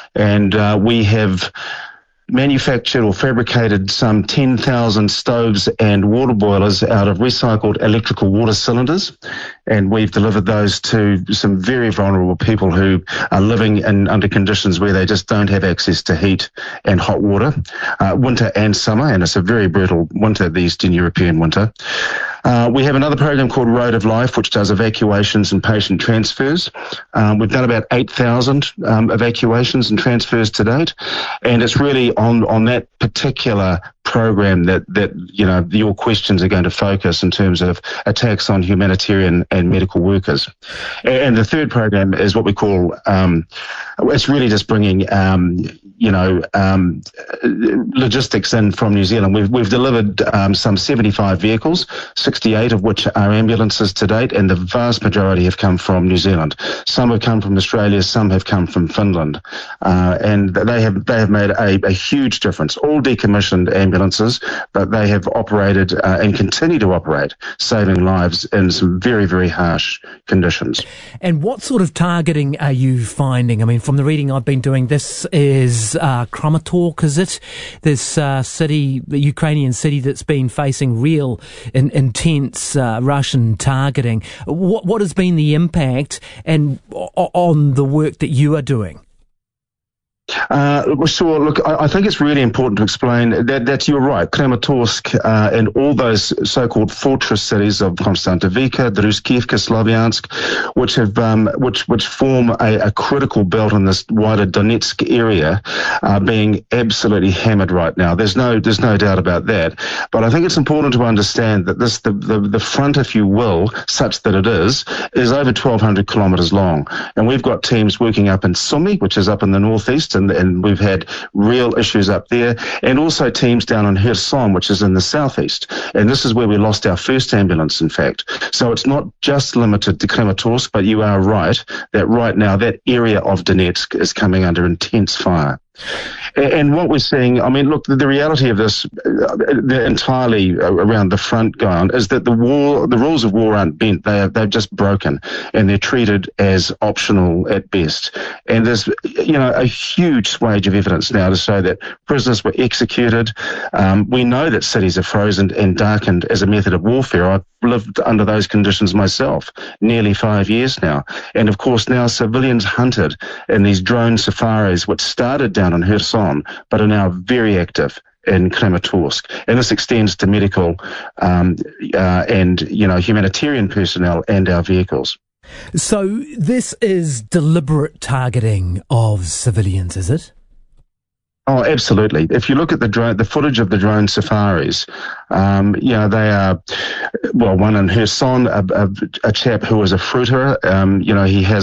And we have manufactured or fabricated some 10,000 stoves and water boilers out of recycled electrical water cylinders, and we've delivered those to some very vulnerable people who are living under conditions where they just don't have access to heat and hot water, winter and summer, and it's a very brutal winter, the Eastern European winter. We have another program called Road of Life, which does evacuations and patient transfers. We've done about 8,000 evacuations and transfers to date, and it's really on that particular program that your questions are going to focus in terms of attacks on humanitarian and medical workers. And the third program is what we call it's really just bringing logistics in from New Zealand. We've delivered some 75 vehicles, 68 of which are ambulances to date, and the vast majority have come from New Zealand. Some have come from Australia, some have come from Finland, and they have made a huge difference. All decommissioned ambulances, but they have operated and continue to operate, saving lives in some very, very harsh conditions. And what sort of targeting are you finding? I mean, from the reading I've been doing, this is Kramatorsk, is it? This city, the Ukrainian city that's been facing real intense Russian targeting. What has been the impact and on the work that you are doing? Sure. Look, I think it's really important to explain that you're right. Kramatorsk and all those so-called fortress cities of Konstantinivka, Druskivka, Slavyansk, which form a critical belt in this wider Donetsk area, are being absolutely hammered right now. There's no doubt about that. But I think it's important to understand that the front, if you will, such that it is over 1,200 kilometres long, and we've got teams working up in Sumy, which is up in the northeast. And we've had real issues up there, and also teams down in Kherson, which is in the southeast. And this is where we lost our first ambulance, in fact. So it's not just limited to Kramatorsk, but you are right that right now that area of Donetsk is coming under intense fire. And what we're seeing, I mean, look, the reality of this, entirely around the front going on, is that the rules of war aren't bent. They've just broken, and they're treated as optional at best. And there's, a huge swathe of evidence now to show that prisoners were executed. We know that cities are frozen and darkened as a method of warfare. I've lived under those conditions myself, nearly 5 years now. And of course now civilians hunted in these drone safaris, which started down in Kherson, but are now very active in Kramatorsk. And this extends to medical and humanitarian personnel and our vehicles. So this is deliberate targeting of civilians, is it? Oh, absolutely. If you look at the footage of the drone safaris, they are, well, one in Kherson, a chap who was a fruiterer, he has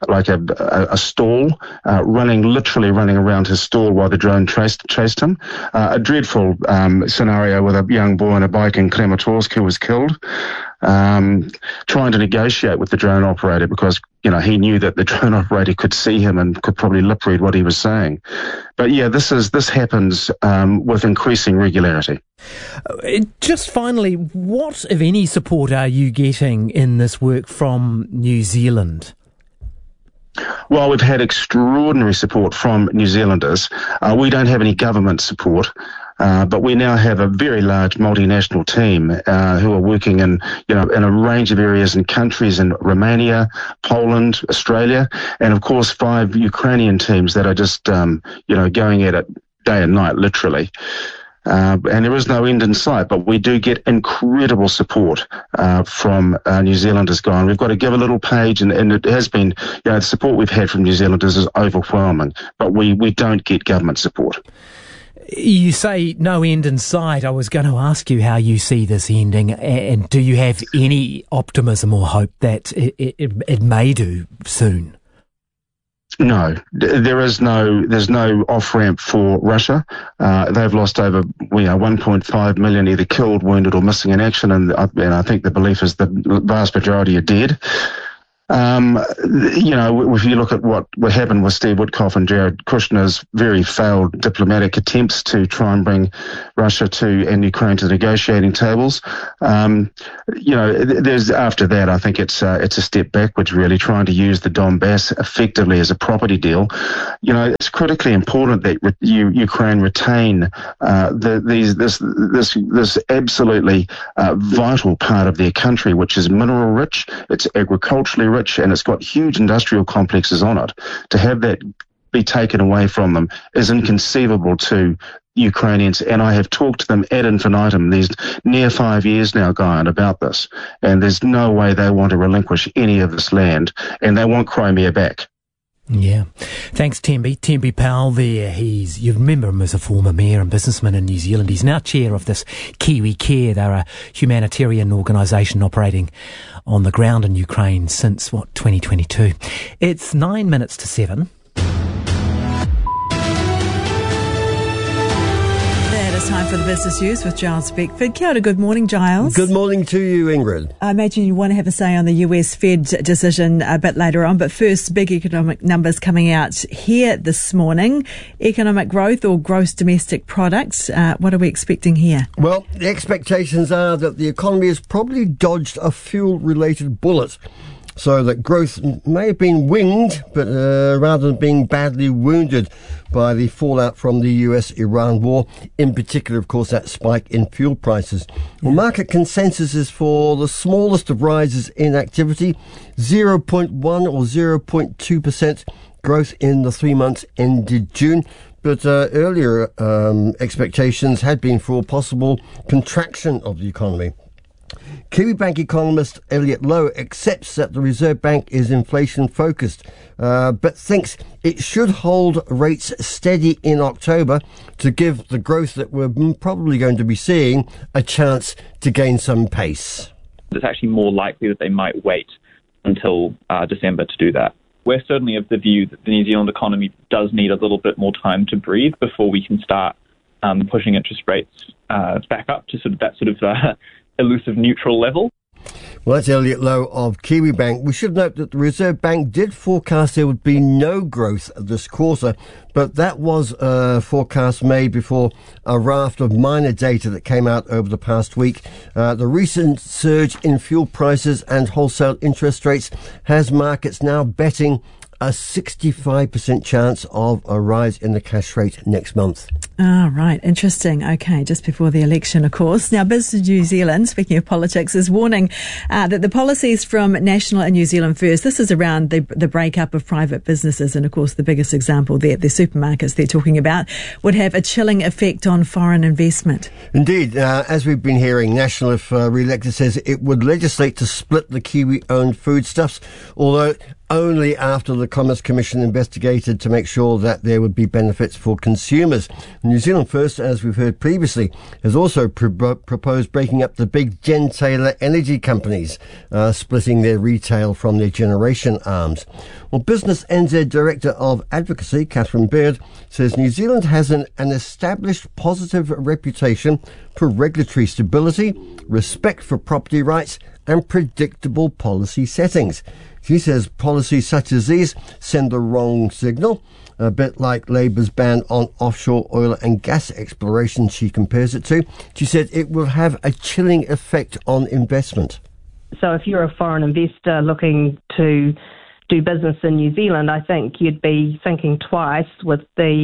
a stall, literally running around his stall while the drone chased him. A dreadful scenario with a young boy on a bike in Kramatorsk who was killed. Trying to negotiate with the drone operator because, he knew that the drone operator could see him and could probably lip read what he was saying. But yeah, this happens with increasing regularity. Just finally, what, if any, support are you getting in this work from New Zealand? Well, we've had extraordinary support from New Zealanders. We don't have any government support. But we now have a very large multinational team who are working in a range of areas and countries in Romania, Poland, Australia, and of course 5 Ukrainian teams that are just going at it day and night, literally. And there is no end in sight, but we do get incredible support from New Zealanders going. We've got to give a little page, and it has been, the support we've had from New Zealanders is overwhelming, but we don't get government support. You say no end in sight. I was going to ask you how you see this ending, and do you have any optimism or hope that it may do soon? No, there's no off-ramp for Russia. They've lost over 1.5 million either killed, wounded or missing in action, and I think the belief is the vast majority are dead. If you look at what happened with Steve Witkoff and Jared Kushner's very failed diplomatic attempts to try and bring Russia and Ukraine to the negotiating tables, there's after that, I think it's a step backwards, really, trying to use the Donbass effectively as a property deal. It's critically important that Ukraine retain this absolutely vital part of their country, which is mineral rich, it's agriculturally rich, and it's got huge industrial complexes on it. To have that be taken away from them is inconceivable to Ukrainians, and I have talked to them ad infinitum. There's near 5 years now, Guyan, about this, and there's no way they want to relinquish any of this land, and they want Crimea back. Yeah. Thanks, Tembi Powell there. You remember him as a former mayor and businessman in New Zealand. He's now chair of this Kiwi Care. They're a humanitarian organisation operating on the ground in Ukraine since, 2022. It's 9 minutes to 7. It's time for the Business News with Giles Beckford. Kia ora, good morning, Giles. Good morning to you, Ingrid. I imagine you want to have a say on the US Fed decision a bit later on, but first, big economic numbers coming out here this morning. Economic growth or gross domestic product, what are we expecting here? Well, the expectations are that the economy has probably dodged a fuel-related bullet, so that growth may have been winged, but rather than being badly wounded by the fallout from the US-Iran war, in particular, of course, that spike in fuel prices. Well, market consensus is for the smallest of rises in activity, 0.1 or 0.2% growth in the 3 months ended June. But earlier expectations had been for possible contraction of the economy. Kiwibank economist Elliot Lowe accepts that the Reserve Bank is inflation-focused, but thinks it should hold rates steady in October to give the growth that we're probably going to be seeing a chance to gain some pace. It's actually more likely that they might wait until December to do that. We're certainly of the view that the New Zealand economy does need a little bit more time to breathe before we can start pushing interest rates back up to that elusive neutral level. Well, that's Elliot Lowe of Kiwibank. We should note that the Reserve Bank did forecast there would be no growth this quarter, but that was a forecast made before a raft of minor data that came out over the past week. The recent surge in fuel prices and wholesale interest rates has markets now betting a 65% chance of a rise in the cash rate next month. Right. Interesting. Okay. Just before the election, of course. Now, Business New Zealand, speaking of politics, is warning that the policies from National and New Zealand First, this is around the breakup of private businesses. And of course, the biggest example there, the supermarkets they're talking about, would have a chilling effect on foreign investment. Indeed. As we've been hearing, National, if re-elected, says it would legislate to split the Kiwi-owned foodstuffs, although only after the Commerce Commission investigated to make sure that there would be benefits for consumers. New Zealand First, as we've heard previously, has also proposed breaking up the big gentailer energy companies, splitting their retail from their generation arms. Well, Business NZ Director of Advocacy, Catherine Beard, says New Zealand has an established positive reputation for regulatory stability, respect for property rights, and predictable policy settings. She says policies such as these send the wrong signal, a bit like Labour's ban on offshore oil and gas exploration, she compares it to. She said it will have a chilling effect on investment. So if you're a foreign investor looking to do business in New Zealand, I think you'd be thinking twice with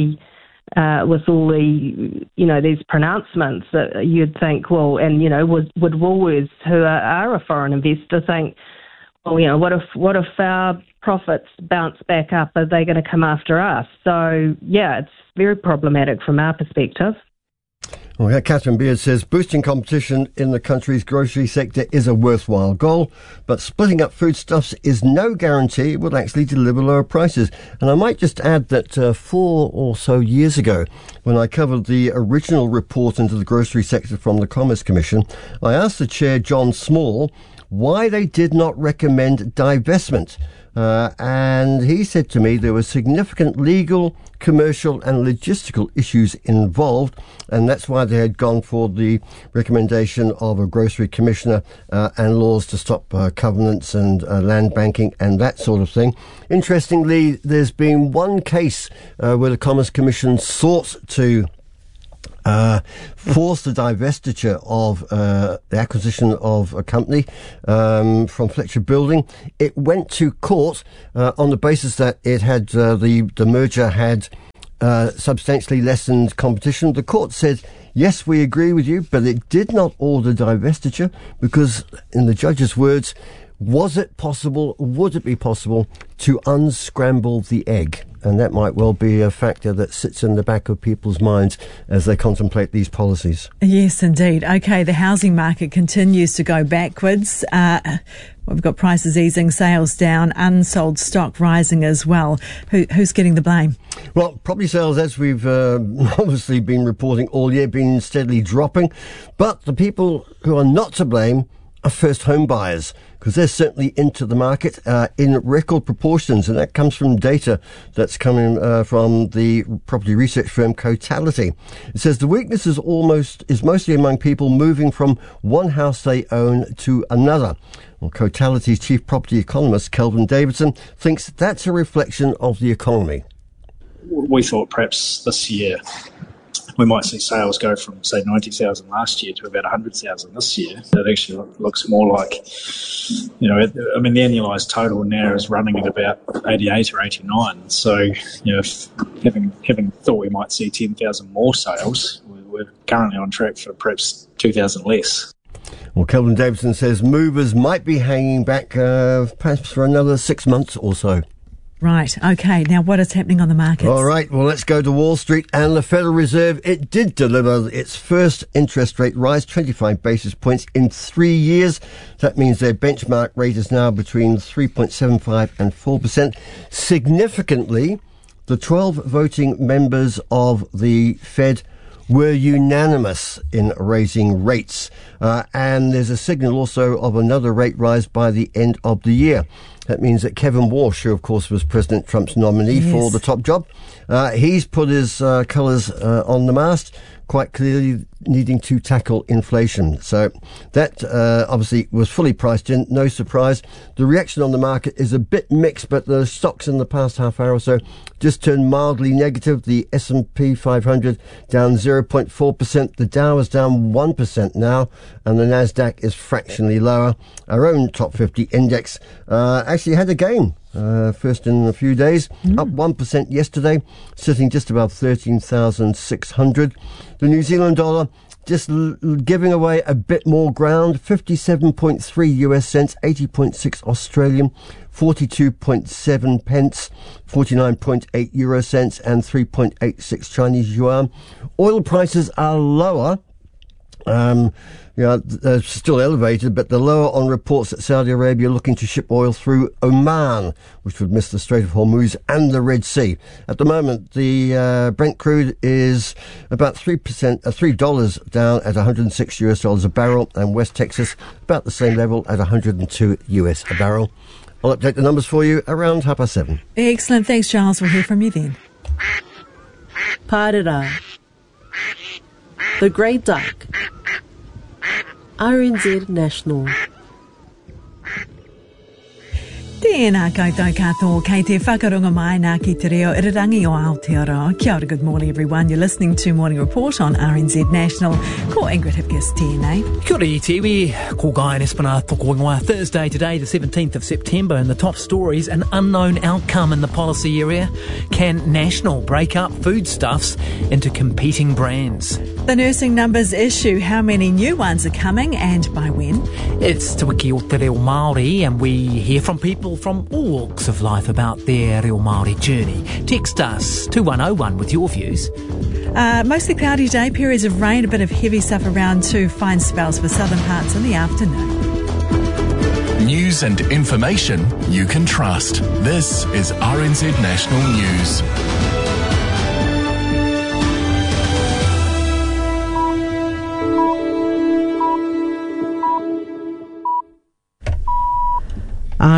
all the, these pronouncements that you'd think, well, and, would Woolworths, who are a foreign investor, think, well, what if our profits bounce back up? Are they going to come after us? So, yeah, it's very problematic from our perspective. Well, Catherine Beard says boosting competition in the country's grocery sector is a worthwhile goal, but splitting up foodstuffs is no guarantee it will actually deliver lower prices. And I might just add that 4 or so years ago, when I covered the original report into the grocery sector from the Commerce Commission, I asked the chair, John Small, why they did not recommend divestment. and he said to me there were significant legal, commercial and logistical issues involved, and that's why they had gone for the recommendation of a grocery commissioner and laws to stop covenants and land banking and that sort of thing. Interestingly, there's been one case where the Commerce Commission sought to forced the divestiture of the acquisition of a company from Fletcher Building. It went to court on the basis that it had the merger had substantially lessened competition. The court said, yes, we agree with you, but it did not order divestiture because, in the judge's words, would it be possible to unscramble the egg? And that might well be a factor that sits in the back of people's minds as they contemplate these policies. Yes, indeed. Okay, the housing market continues to go backwards. We've got prices easing, sales down, unsold stock rising as well. Who's getting the blame? Well, property sales, as we've obviously been reporting all year, been steadily dropping. But the people who are not to blame are first home buyers, because they're certainly into the market in record proportions, and that comes from data that's coming from the property research firm Cotality. It says the weakness is mostly among people moving from one house they own to another. Well, Cotality's chief property economist, Kelvin Davidson, thinks that's a reflection of the economy. We thought perhaps this year we might see sales go from, say, 90,000 last year to about 100,000 this year. That actually looks more like, the annualised total now is running at about 88 or 89. So, having thought we might see 10,000 more sales, we're currently on track for perhaps 2,000 less. Well, Kelvin Davidson says movers might be hanging back perhaps for another 6 months or so. Right, okay. Now, what is happening on the markets? All right, well, let's go to Wall Street and the Federal Reserve. It did deliver its first interest rate rise, 25 basis points in 3 years. That means their benchmark rate is now between 3.75 and 4%. Significantly, the 12 voting members of the Fed were unanimous in raising rates. And there's a signal also of another rate rise by the end of the year. That means that Kevin Walsh, who of course was President Trump's nominee for the top job, he's put his colours on the mast, quite clearly needing to tackle inflation. So that obviously was fully priced in, no surprise. The reaction on the market is a bit mixed, but the stocks in the past half hour or so just turned mildly negative. The S&P 500 down 0.4%. The Dow is down 1% now, and the Nasdaq is fractionally lower. Our own top 50 index actually had a gain. First in a few days, up 1% yesterday, sitting just above 13,600. The New Zealand dollar just giving away a bit more ground, 57.3 US cents, 80.6 Australian, 42.7 pence, 49.8 euro cents, and 3.86 Chinese yuan. Oil prices are lower. They're still elevated, but they're lower on reports that Saudi Arabia looking to ship oil through Oman, which would miss the Strait of Hormuz and the Red Sea. At the moment, the Brent crude is about $3 down at $106 a barrel, and West Texas about the same level at $102 a barrel. I'll update the numbers for you around 7:30. Excellent. Thanks, Charles. We'll hear from you then. Pārera. The Great Duck. RNZ National. Tēnā koutou katoa, kei te whakarunga mai nā ki te reo irirangi o Aotearoa. Kia ora, good morning everyone. You're listening to Morning Report on RNZ National. Ko Ingrid Hipkiss tēnei. Kia ora i te iwi, ko Guy Espana toko ingoa. Thursday today, the 17th of September, and the top stories, an unknown outcome in the policy area. Can National break up foodstuffs into competing brands? The nursing numbers issue, how many new ones are coming and by when? It's Te Wiki o Te Reo Māori, and we hear from people from all walks of life about their Reo Māori journey. Text us 2101 with your views. Mostly cloudy day, periods of rain, a bit of heavy stuff around too, fine spells for southern parts in the afternoon. News and information you can trust. This is RNZ National News.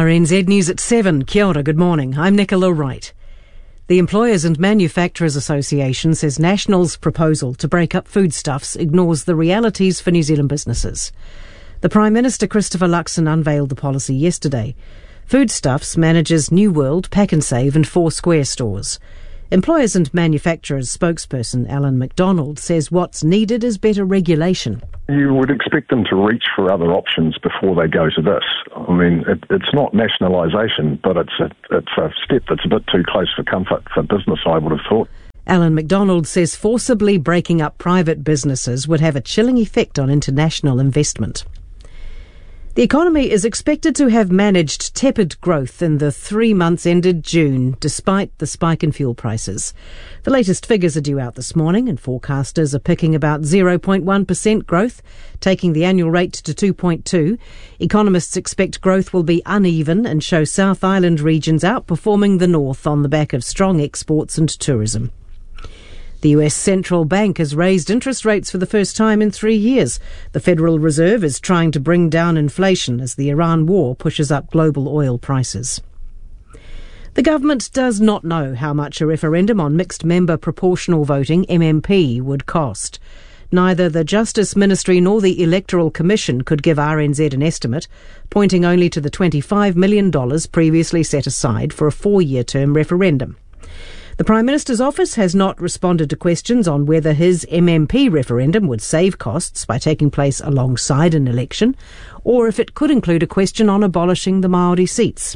RNZ News at 7. Kia ora, good morning. I'm Nicola Wright. The Employers and Manufacturers Association says National's proposal to break up foodstuffs ignores the realities for New Zealand businesses. The Prime Minister Christopher Luxon unveiled the policy yesterday. Foodstuffs manages New World, Pack and Save and Four Square stores. Employers and Manufacturers spokesperson Alan McDonald says what's needed is better regulation. You would expect them to reach for other options before they go to this. I mean, it's not nationalisation, but it's a step that's a bit too close for comfort for business, I would have thought. Alan McDonald says forcibly breaking up private businesses would have a chilling effect on international investment. The economy is expected to have managed tepid growth in the 3 months ended June, despite the spike in fuel prices. The latest figures are due out this morning, and forecasters are picking about 0.1% growth, taking the annual rate to 2.2. Economists expect growth will be uneven and show South Island regions outperforming the North on the back of strong exports and tourism. The US Central Bank has raised interest rates for the first time in 3 years. The Federal Reserve is trying to bring down inflation as the Iran war pushes up global oil prices. The government does not know how much a referendum on mixed-member proportional voting, MMP, would cost. Neither the Justice Ministry nor the Electoral Commission could give RNZ an estimate, pointing only to the $25 million previously set aside for a 4-year term referendum. The Prime Minister's office has not responded to questions on whether his MMP referendum would save costs by taking place alongside an election, or if it could include a question on abolishing the Māori seats.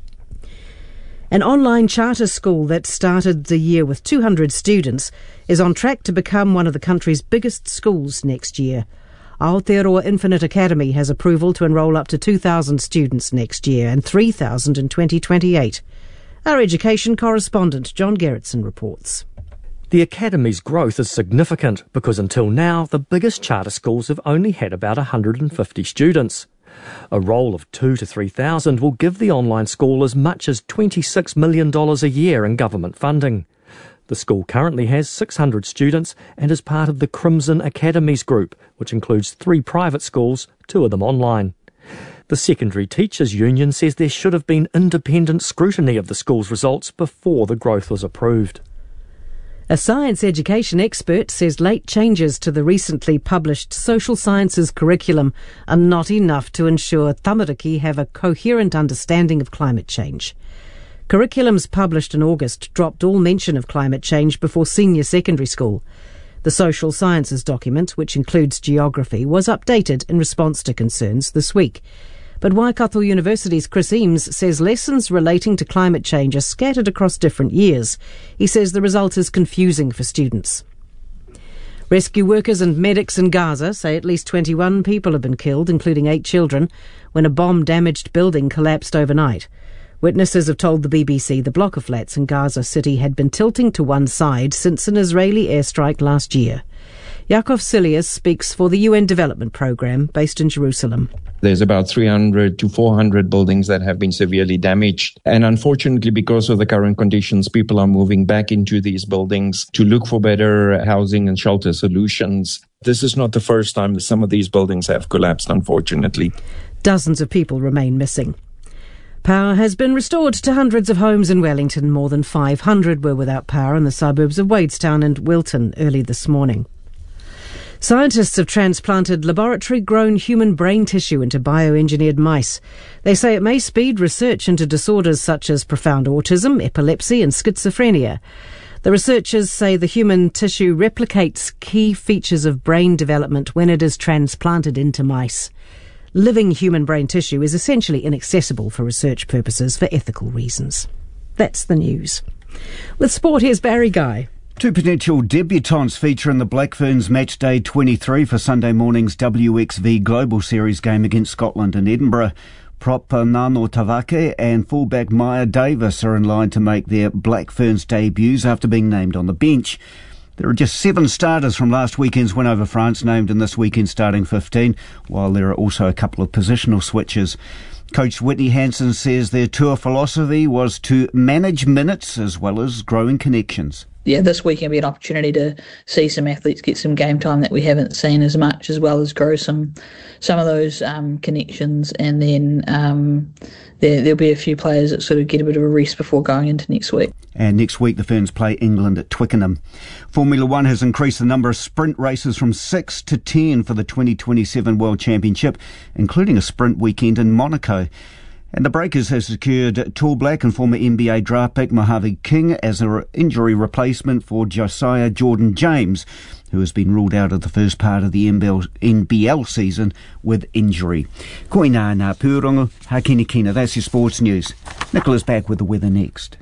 An online charter school that started the year with 200 students is on track to become one of the country's biggest schools next year. Aotearoa Infinite Academy has approval to enrol up to 2,000 students next year and 3,000 in 2028. Our education correspondent John Gerritsen reports. The Academy's growth is significant because until now the biggest charter schools have only had about 150 students. A roll of 2,000 to 3,000 will give the online school as much as $26 million a year in government funding. The school currently has 600 students and is part of the Crimson Academies group, which includes 3 private schools, 2 of them online. The Secondary Teachers Union says there should have been independent scrutiny of the school's results before the growth was approved. A science education expert says late changes to the recently published social sciences curriculum are not enough to ensure tamariki have a coherent understanding of climate change. Curriculums published in August dropped all mention of climate change before senior secondary school. The social sciences document, which includes geography, was updated in response to concerns this week. But Waikato University's Chris Eames says lessons relating to climate change are scattered across different years. He says the result is confusing for students. Rescue workers and medics in Gaza say at least 21 people have been killed, including 8 children, when a bomb-damaged building collapsed overnight. Witnesses have told the BBC the block of flats in Gaza City had been tilting to one side since an Israeli airstrike last year. Yaakov Silius speaks for the UN Development Programme based in Jerusalem. There's about 300 to 400 buildings that have been severely damaged. And unfortunately, because of the current conditions, people are moving back into these buildings to look for better housing and shelter solutions. This is not the first time that some of these buildings have collapsed, unfortunately. Dozens of people remain missing. Power has been restored to hundreds of homes in Wellington. More than 500 were without power in the suburbs of Wadestown and Wilton early this morning. Scientists have transplanted laboratory-grown human brain tissue into bioengineered mice. They say it may speed research into disorders such as profound autism, epilepsy and schizophrenia. The researchers say the human tissue replicates key features of brain development when it is transplanted into mice. Living human brain tissue is essentially inaccessible for research purposes for ethical reasons. That's the news. With sport, here's Barry Guy. 2 potential debutants feature in the Black Ferns match day 23 for Sunday morning's WXV Global Series game against Scotland in Edinburgh. Prop Nano Tavake and fullback Maya Davis are in line to make their Black Ferns debuts after being named on the bench. There are just 7 starters from last weekend's win over France named in this weekend's starting 15, while there are also a couple of positional switches. Coach Whitney Hansen says their tour philosophy was to manage minutes as well as growing connections. this weekend will be an opportunity to see some athletes get some game time that we haven't seen as much, as well as grow some of those connections, and then there'll be a few players that sort of get a bit of a rest before going into next week. And next week the Ferns play England at Twickenham. Formula One has increased the number of sprint races from 6 to 10 for the 2027 World Championship, including a sprint weekend in Monaco. And the Breakers have secured Tall Black and former NBA draft pick Mojave King as an injury replacement for Josiah Jordan-James, who has been ruled out of the first part of the NBL season with injury. Koina ngā pūrongo, hakini kina. That's your sports news. Nicola's back with the weather next.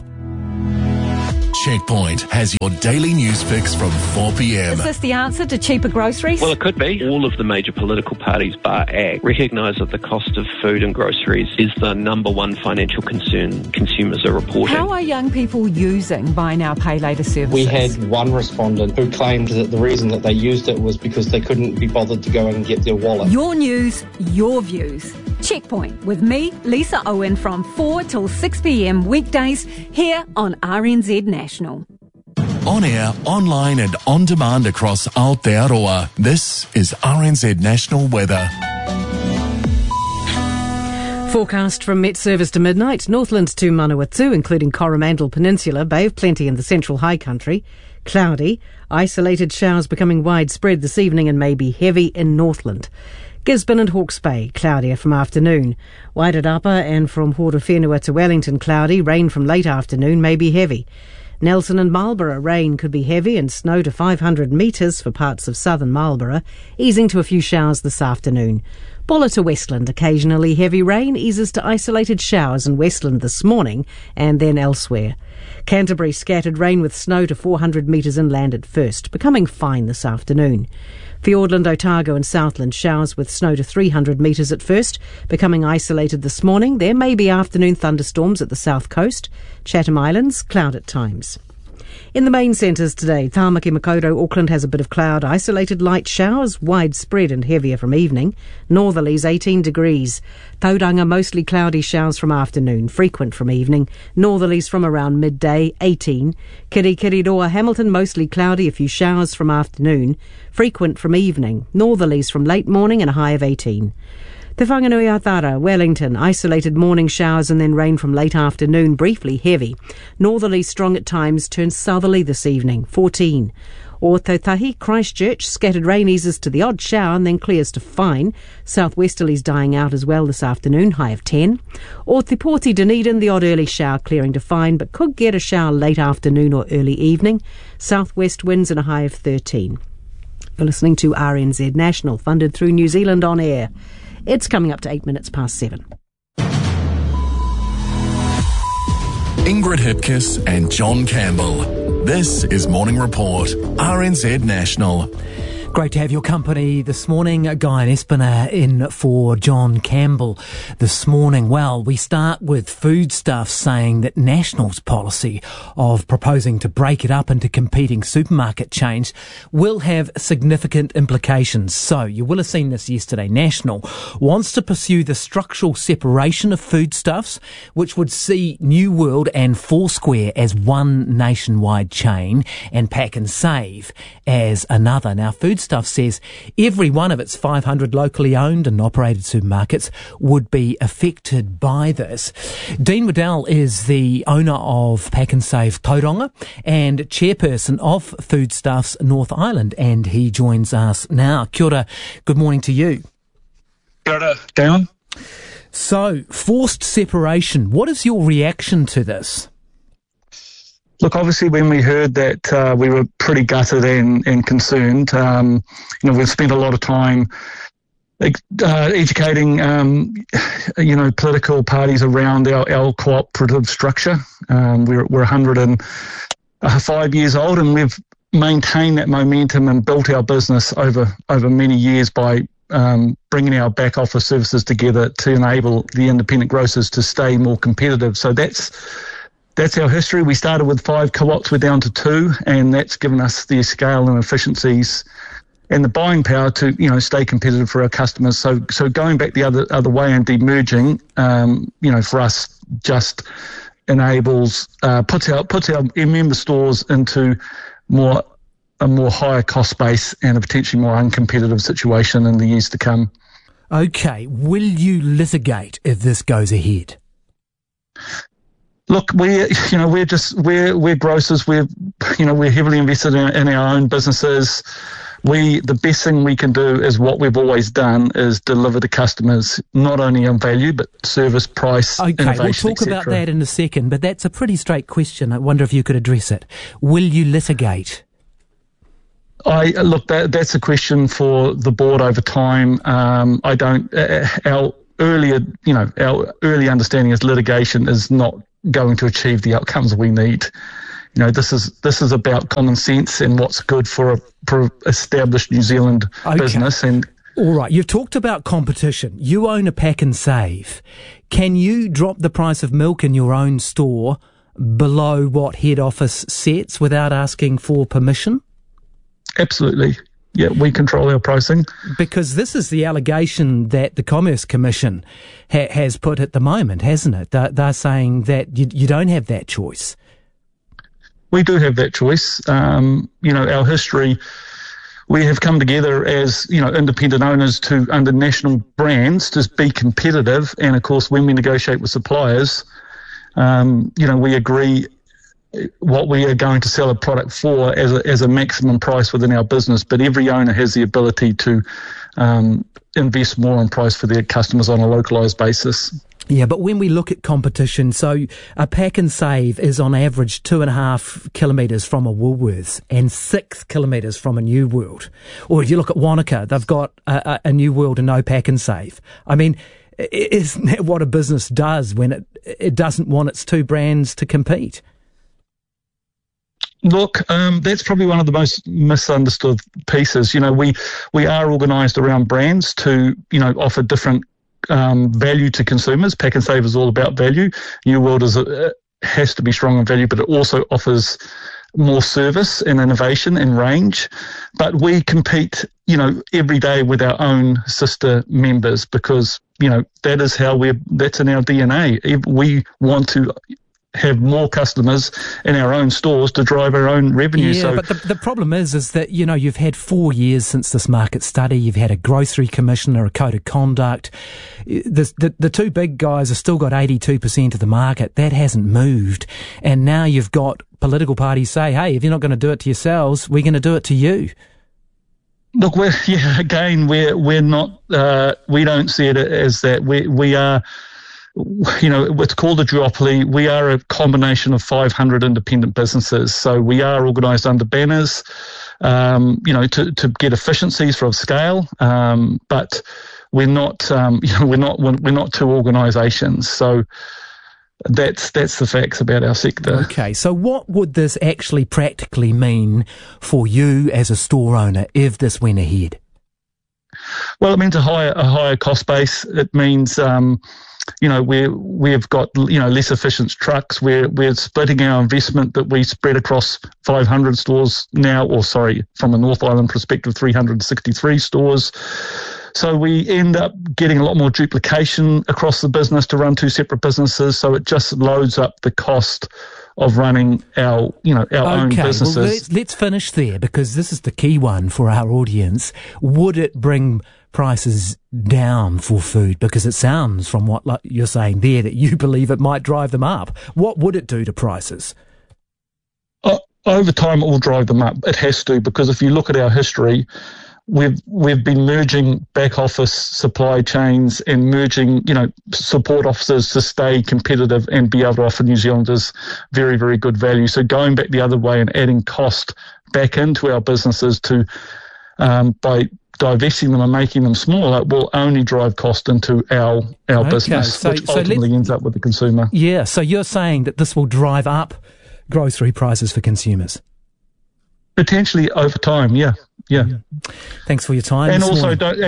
Checkpoint has your daily news fix from 4 p.m. Is this the answer to cheaper groceries? Well, it could be. All of the major political parties, bar AG, recognise that the cost of food and groceries is the number one financial concern consumers are reporting. How are young people using Buy Now, Pay Later services? We had one respondent who claimed that the reason that they used it was because they couldn't be bothered to go and get their wallet. Your news, your views. Checkpoint with me, Lisa Owen, from 4 till 6 p.m. weekdays here on RNZ National. On air, online and on demand across Aotearoa. This is RNZ National Weather. Forecast from Met Service to midnight. Northland to Manawatu, including Coromandel Peninsula, Bay of Plenty and the Central High Country. Cloudy. Isolated showers becoming widespread this evening and may be heavy in Northland. Gisborne and Hawke's Bay, cloudier from afternoon. Wairarapa and from Horowhenua to Wellington, cloudy. Rain from late afternoon may be heavy. Nelson and Marlborough, rain could be heavy and snow to 500 metres for parts of southern Marlborough, easing to a few showers this afternoon. Bulla to Westland, occasionally heavy rain, eases to isolated showers in Westland this morning and then elsewhere. Canterbury, scattered rain with snow to 400 metres inland at first, becoming fine this afternoon. Fiordland, Otago and Southland, showers with snow to 300 metres at first, becoming isolated this morning. There may be afternoon thunderstorms at the south coast. Chatham Islands, cloud at times. In the main centres today, Tāmaki, Makaurau, Auckland has a bit of cloud, isolated light showers, widespread and heavier from evening. Northerlies 18 degrees. Tauranga, mostly cloudy showers from afternoon, frequent from evening. Northerlies from around midday, 18. Kirikiriroa, Hamilton, mostly cloudy, a few showers from afternoon, frequent from evening. Northerlies from late morning and a high of 18. Te Whanganui-a-Tara, Wellington, isolated morning showers and then rain from late afternoon, briefly heavy. Northerly strong at times, turns southerly this evening, 14. Or Tautahi, Christchurch, scattered rain eases to the odd shower and then clears to fine. Southwesterlies dying out as well this afternoon, high of 10. Or Te Poti, Dunedin, the odd early shower clearing to fine, but could get a shower late afternoon or early evening. Southwest winds and a high of 13. You're listening to RNZ National, funded through New Zealand On Air. It's coming up to 8 minutes past 7. Ingrid Hipkiss and John Campbell. This is Morning Report, RNZ National. Great to have your company this morning. Guy and Espiner in for John Campbell this morning. Well, we start with foodstuffs, saying that National's policy of proposing to break it up into competing supermarket chains will have significant implications. So, you will have seen this yesterday. National wants to pursue the structural separation of foodstuffs, which would see New World and Foursquare as one nationwide chain and Pack and Save as another. Now, Foodstuffs says every one of its 500 locally owned and operated supermarkets would be affected by this. Dean Waddell is the owner of Pack and Save Tauranga and chairperson of Foodstuffs North Island, and he joins us now. Kia ora, good morning to you. Kia ora, Darren. So, forced separation, what is your reaction to this? Look, obviously, when we heard that, we were pretty gutted and concerned. We've spent a lot of time educating, political parties around our cooperative structure. We're 105 years old, and we've maintained that momentum and built our business over many years by bringing our back office services together to enable the independent grocers to stay more competitive. So that's our history. We started with 5 co-ops, we're down to 2, and that's given us the scale and efficiencies and the buying power to, stay competitive for our customers. So going back the other way and demerging, for us just enables puts our member stores into a more higher cost base and a potentially more uncompetitive situation in the years to come. Okay, will you litigate if this goes ahead? Look, we're grocers. We're heavily invested in our own businesses. The best thing we can do is what we've always done, is deliver to customers not only on value but service, price, innovation, we'll talk about that in a second, but that's a pretty straight question. I wonder if you could address it. Will you litigate? That's a question for the board over time. I don't. Our early understanding is litigation is not going to achieve the outcomes we need. This is about common sense and what's good for established New Zealand business. And all right, you've talked about competition. You own a Pack and Save. Can you drop the price of milk in your own store below what head office sets without asking for permission? Absolutely. Yeah, we control our pricing. Because this is the allegation that the Commerce Commission has put at the moment, hasn't it? They're saying that you don't have that choice. We do have that choice. Our history, we have come together as, independent owners under national brands to be competitive. And of course, when we negotiate with suppliers, we agree what we are going to sell a product for as a maximum price within our business. But every owner has the ability to invest more on price for their customers on a localised basis. Yeah, but when we look at competition, so a Pack and Save is on average 2.5 kilometres from a Woolworths and 6 kilometres from a New World. Or if you look at Wanaka, they've got a New World and no Pack and Save. I mean, isn't that what a business does when it doesn't want its two brands to compete? Look, that's probably one of the most misunderstood pieces. We are organised around brands to, offer different value to consumers. Pack and Save is all about value. New World has to be strong on value, but it also offers more service and innovation and range. But we compete, every day with our own sister members because, that is that's in our DNA. We want to have more customers in our own stores to drive our own revenue. Yeah, but the problem is that, you've had 4 years since this market study. You've had a grocery commissioner, a code of conduct. The two big guys have still got 82% of the market. That hasn't moved. And now you've got political parties say, hey, if you're not going to do it to yourselves, we're going to do it to you. Look, we're not, we don't see it as that. We are, it's called a duopoly. We are a combination of 500 independent businesses. So we are organised under banners, to get efficiencies from scale. But we're not, we're not two organisations. So that's the facts about our sector. Okay, so what would this actually practically mean for you as a store owner if this went ahead? Well, it means a higher cost base. It means we've got less efficient trucks. We're splitting our investment that we spread across 500 stores now, from a North Island perspective, 363 stores. So we end up getting a lot more duplication across the business to run two separate businesses. So it just loads up the cost of running our own businesses. Well, let's finish there because this is the key one for our audience. Would it bring prices down for food? Because it sounds from what you're saying there that you believe it might drive them up. What would it do to prices? Over time, it will drive them up. It has to, because if you look at our history, we've been merging back office supply chains and merging, support officers to stay competitive and be able to offer New Zealanders very, very good value. So going back the other way and adding cost back into our businesses by divesting them and making them smaller will only drive cost into our business, which ultimately ends up with the consumer. Yeah, so you're saying that this will drive up grocery prices for consumers? Potentially over time, yeah. Thanks for your time. And also, don't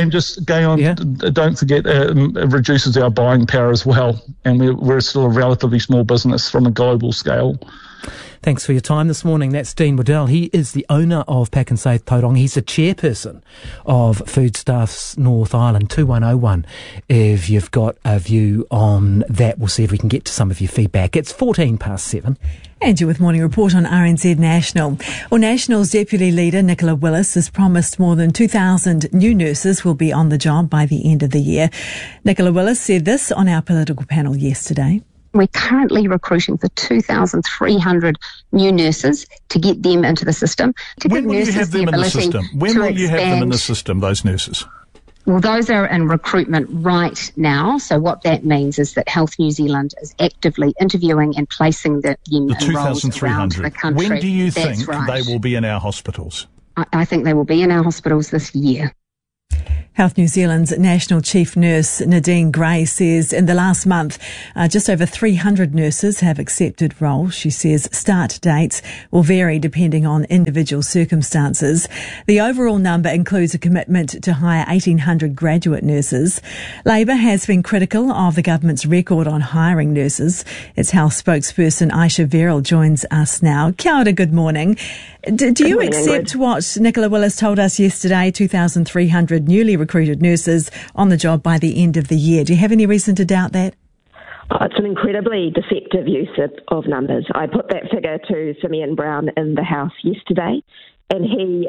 forget, it reduces our buying power as well. And we're still a relatively small business from a global scale. Thanks for your time this morning. That's Dean Waddell. He is the owner of Pack and Save Tauranga. He's the chairperson of Foodstuffs North Island. 2101 if you've got a view on that. We'll see if we can get to some of your feedback. It's 7:14. And you're with Morning Report on RNZ National. Well, National's Deputy Leader Nicola Willis has promised more than 2,000 new nurses will be on the job by the end of the year. Nicola Willis said this on our political panel yesterday. We're currently recruiting for 2,300 new nurses to get them into the system. When will you have them in the system? When will you have them in the system, those nurses? Well, those are in recruitment right now. So what that means is that Health New Zealand is actively interviewing and placing them in roles around the country. When do you think they will be in our hospitals? I think they will be in our hospitals this year. Health New Zealand's National Chief Nurse Nadine Gray says in the last month, just over 300 nurses have accepted roles. She says start dates will vary depending on individual circumstances. The overall number includes a commitment to hire 1,800 graduate nurses. Labour has been critical of the government's record on hiring nurses. Its health spokesperson Aisha Verrill joins us now. Kia ora, good morning. Do you accept what Nicola Willis told us yesterday, 2,300 newly recruited nurses on the job by the end of the year? Do you have any reason to doubt that? Oh, it's an incredibly deceptive use of numbers. I put that figure to Simeon Brown in the House yesterday, and he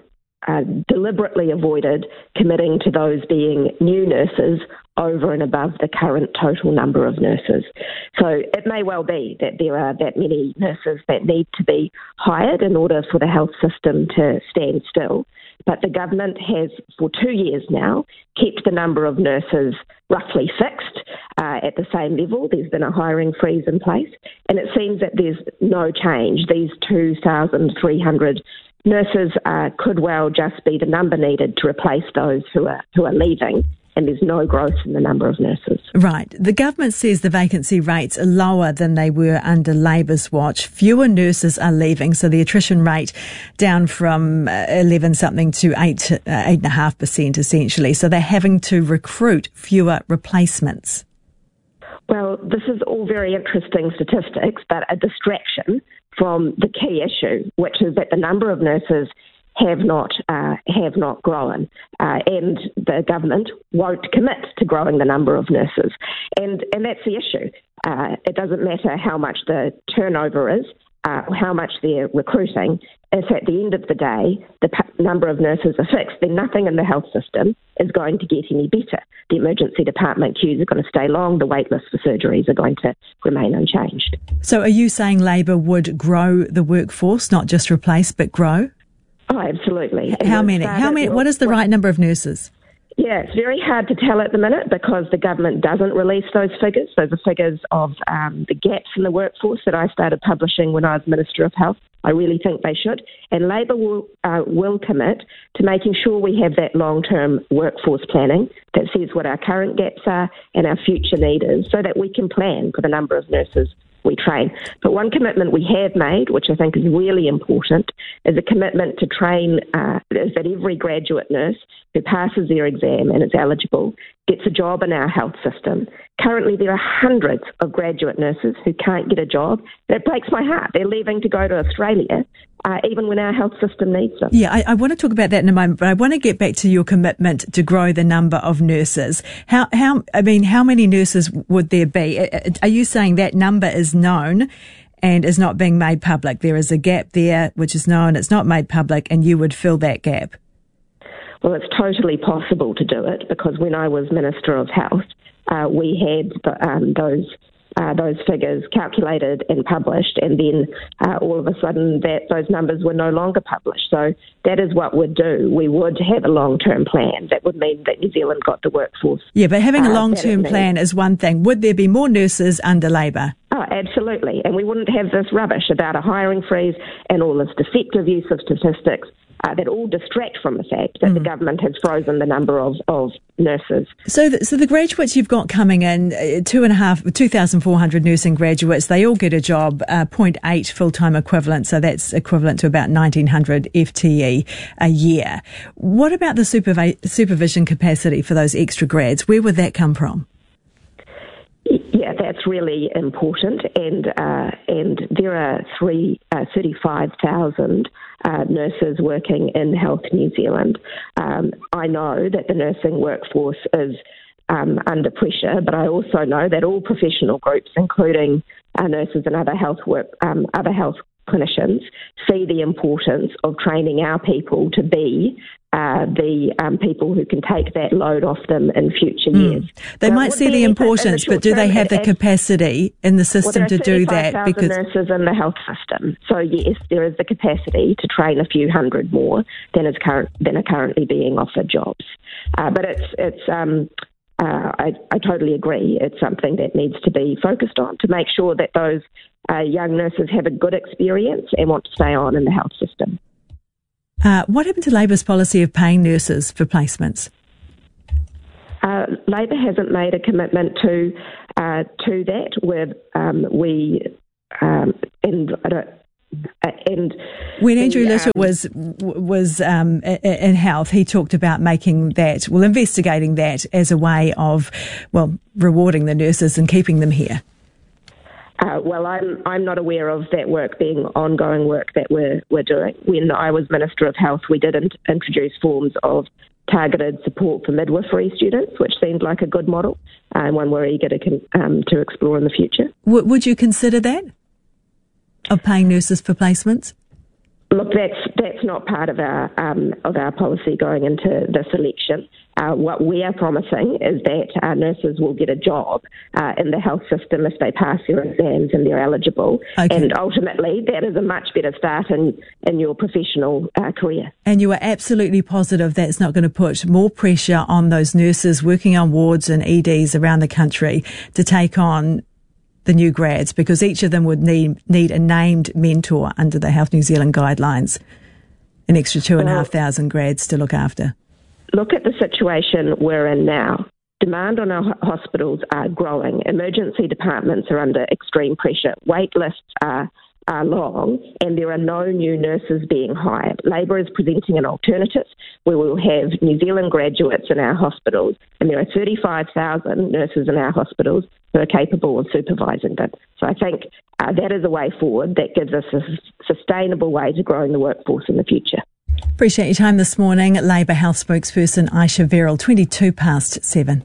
deliberately avoided committing to those being new nurses over and above the current total number of nurses. So it may well be that there are that many nurses that need to be hired in order for the health system to stand still. But the government has, for 2 years now, kept the number of nurses roughly fixed at the same level. There's been a hiring freeze in place, and it seems that there's no change. These 2,300 nurses could well just be the number needed to replace those who are leaving, and there's no growth in the number of nurses. Right. The government says the vacancy rates are lower than they were under Labour's watch. Fewer nurses are leaving, so the attrition rate down from 11-something to 8.5% essentially. So they're having to recruit fewer replacements. Well, this is all very interesting statistics, but a distraction from the key issue, which is that the number of nurses have not grown, and the government won't commit to growing the number of nurses, and that's the issue. It doesn't matter how much the turnover is, how much they're recruiting. If at the end of the day the number of nurses are fixed, then nothing in the health system is going to get any better. The emergency department queues are going to stay long. The wait lists for surgeries are going to remain unchanged. So are you saying Labour would grow the workforce, not just replace, but grow? Oh, absolutely. How many? What is the right number of nurses? Yeah, it's very hard to tell at the minute because the government doesn't release those figures. Those are figures of the gaps in the workforce that I started publishing when I was Minister of Health. I really think they should. And Labour will commit to making sure we have that long-term workforce planning that says what our current gaps are and our future need is so that we can plan for the number of nurses we train. But one commitment we have made, which I think is really important, is a commitment to train is that every graduate nurse who passes their exam and is eligible gets a job in our health system. Currently, there are hundreds of graduate nurses who can't get a job. That breaks my heart. They're leaving to go to Australia, even when our health system needs them. Yeah, I want to talk about that in a moment, but I want to get back to your commitment to grow the number of nurses. How many nurses would there be? Are you saying that number is known and is not being made public? There is a gap there which is known, it's not made public, and you would fill that gap? Well, it's totally possible to do it because when I was Minister of Health, we had those figures calculated and published, and then all of a sudden those numbers were no longer published. So that is what we'd do. We would have a long-term plan. That would mean that New Zealand got the workforce. Yeah, but having a long-term plan is one thing. Would there be more nurses under Labour? Oh, absolutely. And we wouldn't have this rubbish about a hiring freeze and all this deceptive use of statistics that all distract from the fact that the government has frozen the number of nurses. So the graduates you've got coming in, 2,400 nursing graduates, they all get a job, 0.8 full-time equivalent, so that's equivalent to about 1,900 FTE a year. What about the supervision capacity for those extra grads? Where would that come from? Yeah, that's really important, and there are 35,000 nurses working in Health New Zealand. I know that the nursing workforce is under pressure, but I also know that all professional groups, including nurses and other health clinicians, see the importance of training our people to be the people who can take that load off them in future years. They might see the importance, but do they have the capacity in the system to do that? Because nurses in the health system, so yes, there is the capacity to train a few hundred more than are currently being offered jobs. But I totally agree. It's something that needs to be focused on to make sure that those young nurses have a good experience and want to stay on in the health system. What happened to Labour's policy of paying nurses for placements? Labor hasn't made a commitment to that. When Andrew Little was in health, he talked about investigating that as a way of, rewarding the nurses and keeping them here. I'm not aware of that work being ongoing work that we're doing. When I was Minister of Health, we did introduce forms of targeted support for midwifery students, which seemed like a good model and one we're eager to explore in the future. Would you consider that, of paying nurses for placements? Look, that's not part of our policy going into this election. What we are promising is that our nurses will get a job in the health system if they pass their exams and they're eligible. Okay. And ultimately, that is a much better start in your professional career. And you are absolutely positive that's not going to put more pressure on those nurses working on wards and EDs around the country to take on the new grads, because each of them would need a named mentor under the Health New Zealand guidelines, an extra 2,500 grads to look after. Look at the situation we're in now. Demand on our hospitals are growing. Emergency departments are under extreme pressure. Wait lists are long, and there are no new nurses being hired. Labor is presenting an alternative where we will have New Zealand graduates in our hospitals, and there are 35,000 nurses in our hospitals who are capable of supervising them. So I think that is a way forward that gives us a sustainable way to growing the workforce in the future. Appreciate your time this morning. Labor Health spokesperson Aisha Verrill, 7:22.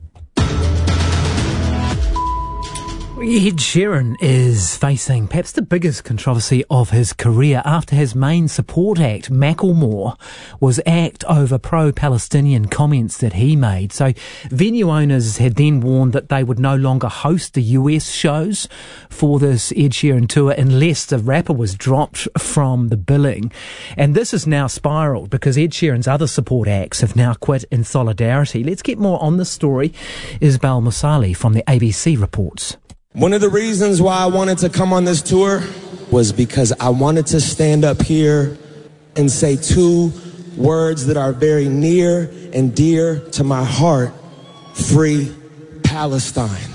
Ed Sheeran is facing perhaps the biggest controversy of his career after his main support act, Macklemore, was axed over pro-Palestinian comments that he made. So venue owners had then warned that they would no longer host the US shows for this Ed Sheeran tour unless the rapper was dropped from the billing. And this has now spiralled because Ed Sheeran's other support acts have now quit in solidarity. Let's get more on this story. Isabel Musali from the ABC reports. One of the reasons why I wanted to come on this tour was because I wanted to stand up here and say two words that are very near and dear to my heart: free Palestine.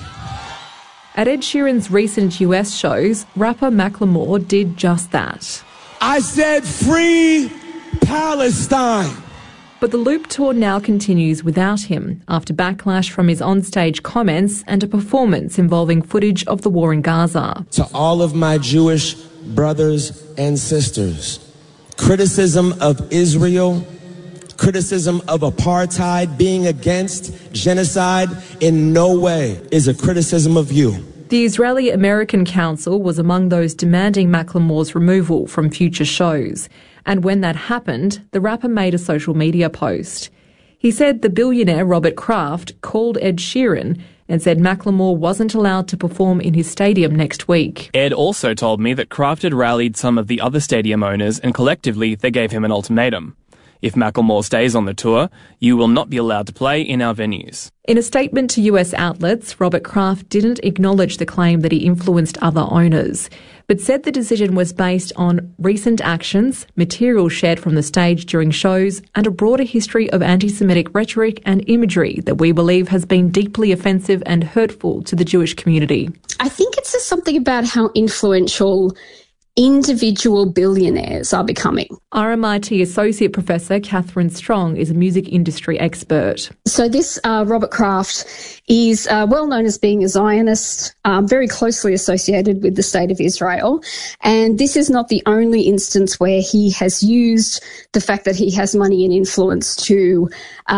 At Ed Sheeran's recent US shows, rapper Macklemore did just that. I said free Palestine. But the Loop tour now continues without him after backlash from his onstage comments and a performance involving footage of the war in Gaza. To all of my Jewish brothers and sisters, criticism of Israel, criticism of apartheid, being against genocide in no way is a criticism of you. The Israeli American Council was among those demanding Macklemore's removal from future shows. And when that happened, the rapper made a social media post. He said the billionaire Robert Kraft called Ed Sheeran and said Macklemore wasn't allowed to perform in his stadium next week. Ed also told me that Kraft had rallied some of the other stadium owners and collectively they gave him an ultimatum. If Macklemore stays on the tour, you will not be allowed to play in our venues. In a statement to US outlets, Robert Kraft didn't acknowledge the claim that he influenced other owners, but said the decision was based on recent actions, material shared from the stage during shows, and a broader history of anti-Semitic rhetoric and imagery that we believe has been deeply offensive and hurtful to the Jewish community. I think it's just something about how influential individual billionaires are becoming. RMIT Associate Professor Catherine Strong is a music industry expert. So this Robert Kraft is well known as being a Zionist, very closely associated with the State of Israel. And this is not the only instance where he has used the fact that he has money and influence to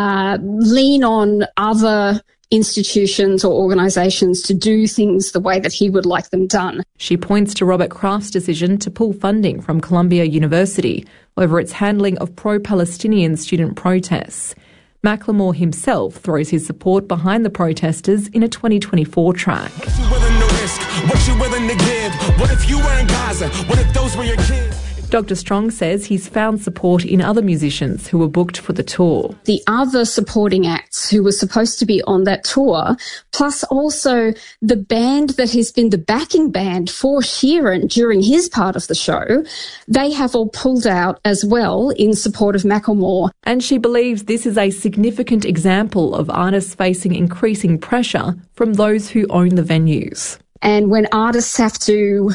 lean on other institutions or organisations to do things the way that he would like them done. She points to Robert Kraft's decision to pull funding from Columbia University over its handling of pro-Palestinian student protests. Macklemore himself throws his support behind the protesters in a 2024 track. What you willing to risk? What you willing to give? What if you were in Gaza? What if those were your kids? Dr. Strong says he's found support in other musicians who were booked for the tour. The other supporting acts who were supposed to be on that tour, plus also the band that has been the backing band for Sheeran during his part of the show, they have all pulled out as well in support of Macklemore. And she believes this is a significant example of artists facing increasing pressure from those who own the venues. And when artists have to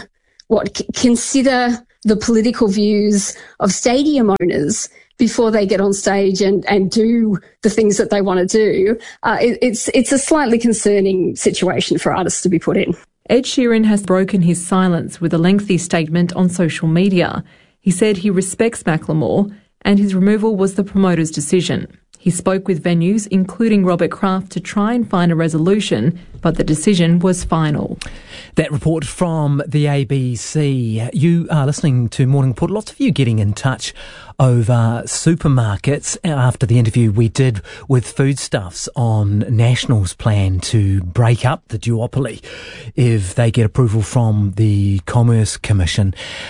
consider the political views of stadium owners before they get on stage and do the things that they want to do, it's a slightly concerning situation for artists to be put in. Ed Sheeran has broken his silence with a lengthy statement on social media. He said he respects Macklemore and his removal was the promoter's decision. He spoke with venues, including Robert Kraft, to try and find a resolution, but the decision was final. That report from the ABC. You are listening to Morning Report. Lots of you getting in touch over supermarkets after the interview we did with Foodstuffs on National's plan to break up the duopoly if they get approval from the Commerce Commission.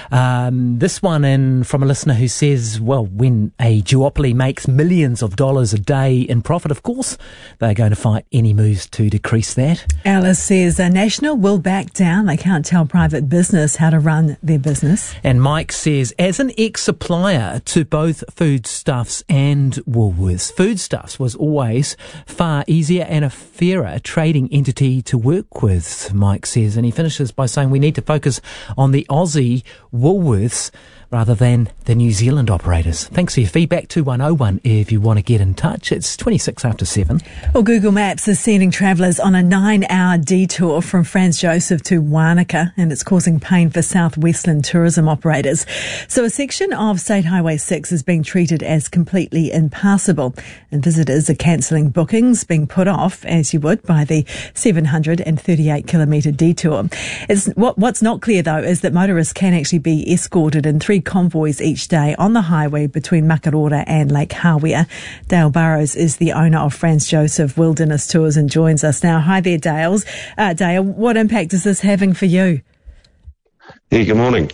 This one in from a listener who says, well, when a duopoly makes millions of dollars a day in profit, of course, they're going to fight any moves to decrease that. Alice says National will back down. They can't tell private business how to run their business. And Mike says, as an ex-supplier to both Foodstuffs and Woolworths, Foodstuffs was always far easier and a fairer trading entity to work with, Mike says. And he finishes by saying we need to focus on the Aussie Woolworths rather than the New Zealand operators. Thanks for your feedback. 2101 if you want to get in touch. It's 26 after 7. Well, Google Maps is sending travellers on a 9-hour detour from Franz Josef to Wanaka, and it's causing pain for South Westland tourism operators. So a section of State Highway 6 is being treated as completely impassable, and visitors are cancelling bookings, being put off, as you would, by the 738-kilometre detour. What's not clear, though, is that motorists can actually be escorted in 3 convoys each day on the highway between Makarora and Lake Hawea. Dale Burrows is the owner of Franz Josef Wilderness Tours and joins us now. Hi there, Dale. Dale, what impact is this having for you? Yeah, good morning.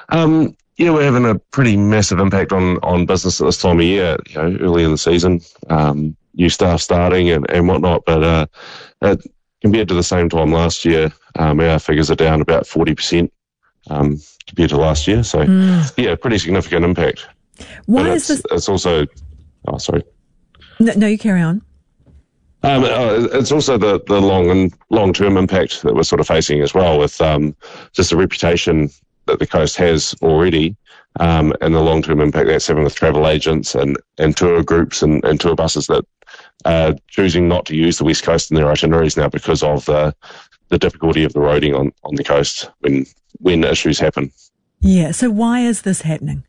We're having a pretty massive impact on business at this time of year, early in the season, new staff starting and whatnot, but compared to the same time last year, our figures are down about 40%. Compared to last year. So, pretty significant impact. Why is this? It's also... Oh, sorry. No, you carry on. It's also the long-term impact that we're sort of facing as well with just the reputation that the coast has already and the long-term impact that's having with travel agents and tour groups and tour buses that are choosing not to use the West Coast in their itineraries now because of the difficulty of the roading on the coast when issues happen. Yeah, so why is this happening?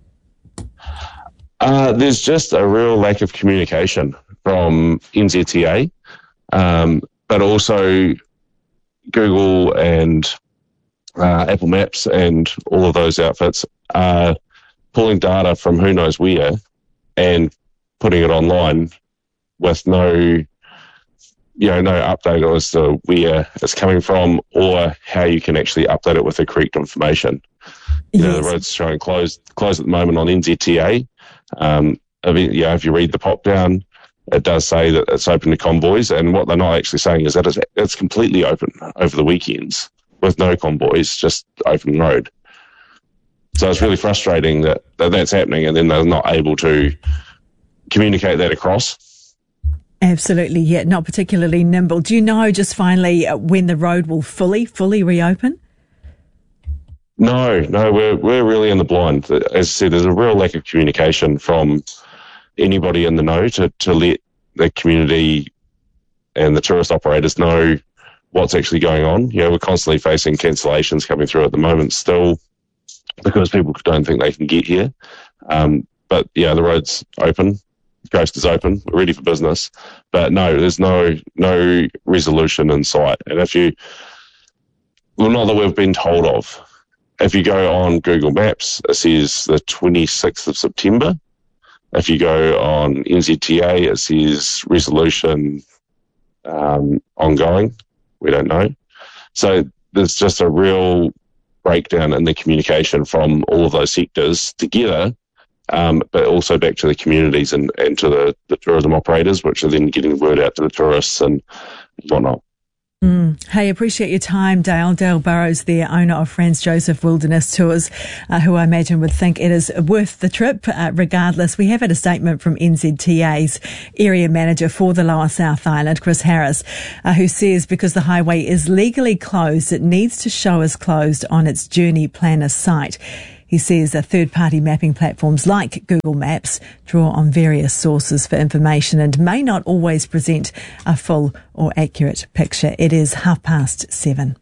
There's just a real lack of communication from NZTA, but also Google and Apple Maps and all of those outfits are pulling data from who knows where and putting it online with no update as to where it's coming from or how you can actually update it with the correct information. The road's showing closed at the moment on NZTA. If you read the pop down, it does say that it's open to convoys, and what they're not actually saying is that it's completely open over the weekends with no convoys, just open road. So it's really frustrating that that's happening, and then they're not able to communicate that across. Absolutely, yeah, not particularly nimble. Do you know, just finally, when the road will fully reopen? No, we're really in the blind. As I said, there's a real lack of communication from anybody in the know to let the community and the tourist operators know what's actually going on. We're constantly facing cancellations coming through at the moment still because people don't think they can get here. But the road's open, the coast is open, we're ready for business. But no, there's no resolution in sight. And not that we've been told of. If you go on Google Maps, it says the 26th of September. If you go on NZTA, it says resolution ongoing. We don't know. So there's just a real breakdown in the communication from all of those sectors together, but also back to the communities and to the tourism operators, which are then getting the word out to the tourists and whatnot. Hey, appreciate your time, Dale. Dale Burrows, the owner of Franz Josef Wilderness Tours, who I imagine would think it is worth the trip regardless. We have had a statement from NZTA's area manager for the Lower South Island, Chris Harris, who says because the highway is legally closed, it needs to show as closed on its Journey Planner site. He says that third-party mapping platforms like Google Maps draw on various sources for information and may not always present a full or accurate picture. It is 7:30.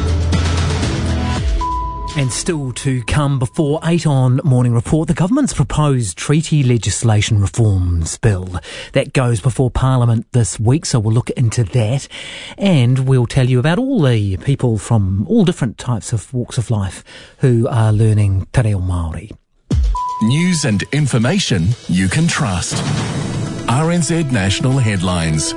And still to come before 8 on Morning Report, the government's proposed treaty legislation reforms bill. That goes before Parliament this week, so we'll look into that. And we'll tell you about all the people from all different types of walks of life who are learning te reo Māori. News and information you can trust. RNZ National Headlines.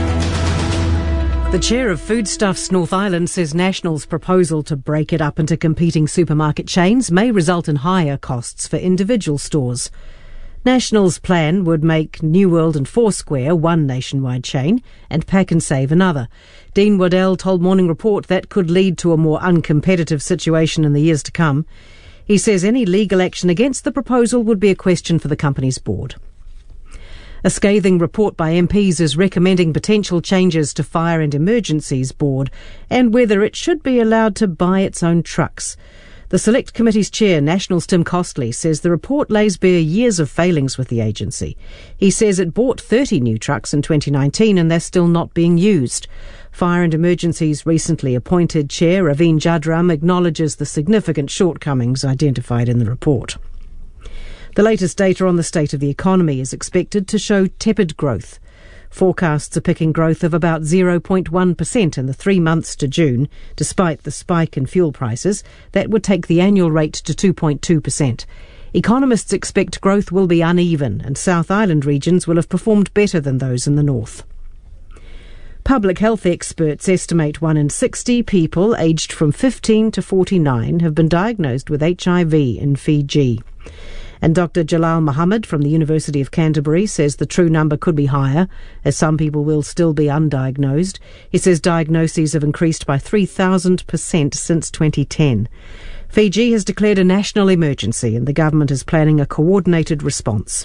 The chair of Foodstuffs North Island says National's proposal to break it up into competing supermarket chains may result in higher costs for individual stores. National's plan would make New World and Foursquare one nationwide chain and Pack and Save another. Dean Waddell told Morning Report that could lead to a more uncompetitive situation in the years to come. He says any legal action against the proposal would be a question for the company's board. A scathing report by MPs is recommending potential changes to Fire and Emergencies Board and whether it should be allowed to buy its own trucks. The Select Committee's chair, National's Tim Costley, says the report lays bare years of failings with the agency. He says it bought 30 new trucks in 2019 and they're still not being used. Fire and Emergencies recently appointed chair, Raveen Jadram, acknowledges the significant shortcomings identified in the report. The latest data on the state of the economy is expected to show tepid growth. Forecasts are picking growth of about 0.1% in the 3 months to June, despite the spike in fuel prices. That would take the annual rate to 2.2%. Economists expect growth will be uneven, and South Island regions will have performed better than those in the north. Public health experts estimate 1 in 60 people aged from 15 to 49 have been diagnosed with HIV in Fiji. And Dr. Jalal Muhammad from the University of Canterbury says the true number could be higher, as some people will still be undiagnosed. He says diagnoses have increased by 3,000% since 2010. Fiji has declared a national emergency and the government is planning a coordinated response.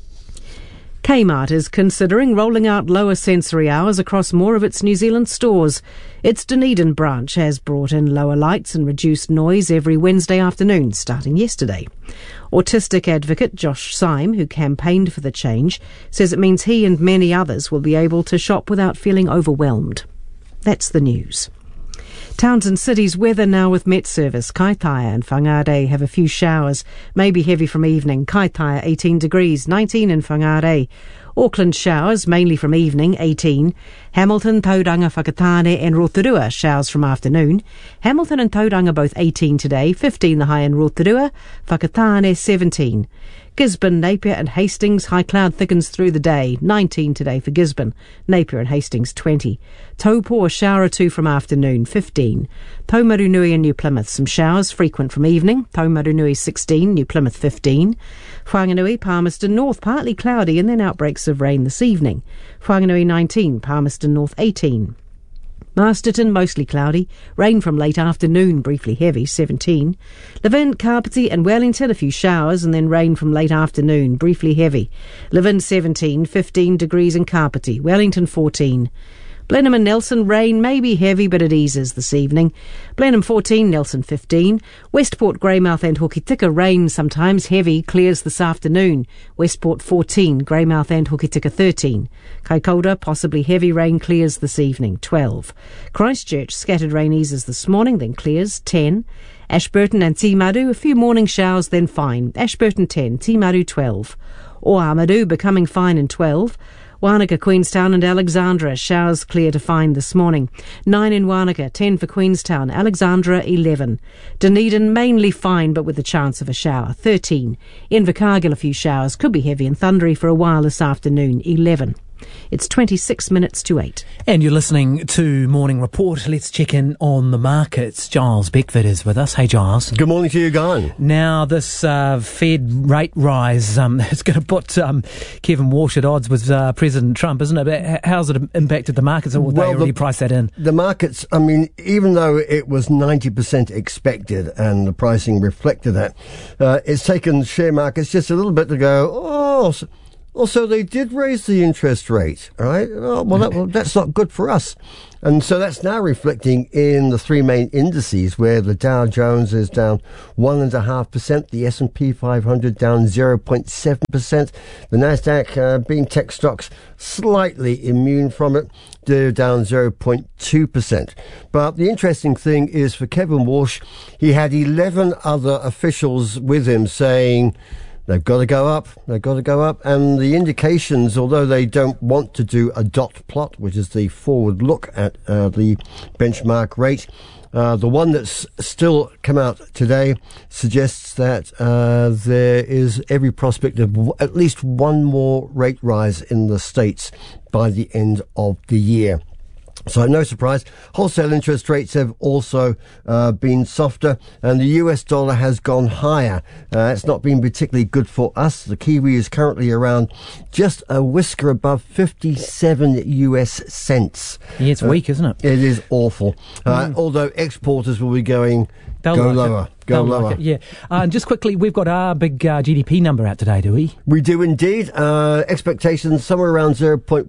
Kmart is considering rolling out lower sensory hours across more of its New Zealand stores. Its Dunedin branch has brought in lower lights and reduced noise every Wednesday afternoon, starting yesterday. Autistic advocate Josh Syme, who campaigned for the change, says it means he and many others will be able to shop without feeling overwhelmed. That's the news. Towns and cities weather now with Met Service. Kaitaia and Whangarei have a few showers, maybe heavy from evening. Kaitaia 18 degrees, 19 in Whangarei. Auckland showers, mainly from evening, 18. Hamilton, Tauranga, Whakatane and Rotorua showers from afternoon. Hamilton and Tauranga both 18 today, 15 the high in Rotorua, Whakatane 17. Gisborne, Napier and Hastings, high cloud thickens through the day, 19 today for Gisborne, Napier and Hastings 20. Taupo, a shower or two from afternoon, 15. Taumarunui and New Plymouth, some showers frequent from evening, Taumarunui 16, New Plymouth 15. Whanganui, Palmerston North, partly cloudy and then outbreaks of rain this evening. Whanganui 19, Palmerston North 18. Masterton, mostly cloudy. Rain from late afternoon, briefly heavy, 17. Levin, Carpety and Wellington, a few showers and then rain from late afternoon, briefly heavy. Levin 17, 15 degrees in Carpety. Wellington 14. Blenheim and Nelson, rain may be heavy, but it eases this evening. Blenheim 14, Nelson 15. Westport, Greymouth and Hokitika, rain sometimes heavy, clears this afternoon. Westport 14, Greymouth and Hokitika 13. Kaikoura, possibly heavy rain, clears this evening, 12. Christchurch, scattered rain eases this morning, then clears, 10. Ashburton and Timaru, a few morning showers, then fine. Ashburton 10, Timaru 12. Oamaru becoming fine in 12. Wānaka, Queenstown and Alexandra, showers clear to fine this morning. 9 in Wānaka, 10 for Queenstown, Alexandra 11. Dunedin mainly fine but with a chance of a shower, 13. Invercargill, a few showers, could be heavy and thundery for a while this afternoon, 11. It's 26 minutes to 8. And you're listening to Morning Report. Let's check in on the markets. Giles Beckford is with us. Hey, Giles. Good morning to you, Guy. Now, this Fed rate rise is going to put Kevin Walsh at odds with President Trump, isn't it? How's it impacted the markets, or will they already price that in? The markets, I mean, even though it was 90% expected and the pricing reflected that, it's taken share markets just a little bit to go, so they did raise the interest rate, right? That's not good for us. And so that's now reflecting in the three main indices, where the Dow Jones is down 1.5%, the S&P 500 down 0.7%, the Nasdaq, being tech stocks, slightly immune from it, they're down 0.2%. But the interesting thing is, for Kevin Walsh, he had 11 other officials with him saying, they've got to go up. They've got to go up. And the indications, although they don't want to do a dot plot, which is the forward look at the benchmark rate, the one that's still come out today suggests that there is every prospect of at least one more rate rise in the States by the end of the year. So no surprise, wholesale interest rates have also been softer, and the US dollar has gone higher. It's not been particularly good for us. The Kiwi is currently around just a whisker above 57 US cents. Yeah, it's weak, isn't it? It is awful. Although exporters will be going, go lower. Go lower. Yeah. Just quickly, we've got our big GDP number out today, do we? We do indeed. Expectations somewhere around 0.1,